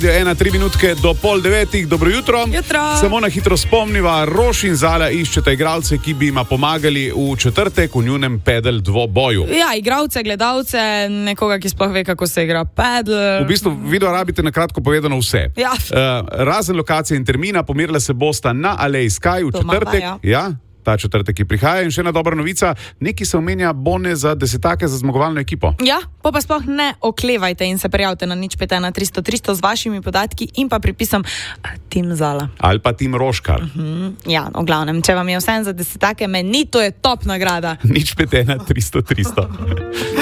3 minutke do 8:30, dobro jutro. Jutro. Samo na hitro spomniva, Roš in Zala iščeta igralce, ki bi jima pomagali v četrtek v njunem pedal dvoboju. Ja, igralce, gledalce, nekoga, ki sploh ve, kako se igra pedal. V bistvu video rabite na kratko povedano vse. Ja. Razen lokacije in termina, pomerila se bosta na Alej Sky v četrtek. Ja. Ta četrtek, ki prihaja. In še ena dobra novica, neki se omenja bone za desetake za zmagovalno ekipo. Ja, pa sploh ne oklevajte in se prijavite na 051 300 300 z vašimi podatki in pa pripisom Tim Zala. Ali pa Tim Roškar. Ja, v glavnem, če vam je vsem za desetake, meni to je top nagrada. 051 300 300.